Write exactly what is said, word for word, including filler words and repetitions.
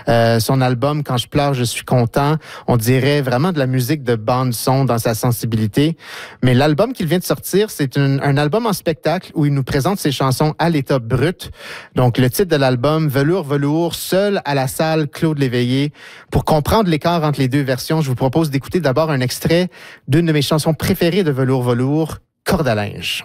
Euh, son album « Quand je pleure, je suis content », on dirait vraiment de la musique de bande-son dans sa sensibilité. Mais l'album qu'il vient de sortir, c'est un, un album en spectacle où il nous présente ses chansons à l'état brut. Donc, le titre de l'album, « Velours, velours, seul à la salle Claude Léveillé ». Pour comprendre l'écart entre les deux versions, je vous propose d'écouter d'abord un extrait d'une de mes chansons préférées de Velours, velours, « Corde à linge ».